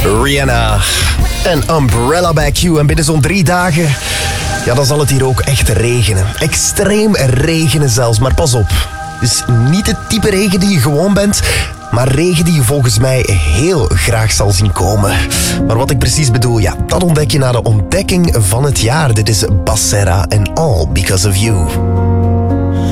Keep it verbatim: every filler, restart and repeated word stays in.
Rihanna en Umbrella by Q. En binnen zo'n drie dagen, ja, dan zal het hier ook echt regenen. Extreem regenen zelfs, maar pas op. Het is niet het type regen die je gewoon bent, maar regen die je volgens mij heel graag zal zien komen. Maar wat ik precies bedoel, ja, dat ontdek je na de ontdekking van het jaar. Dit is Bassera en All Because of You.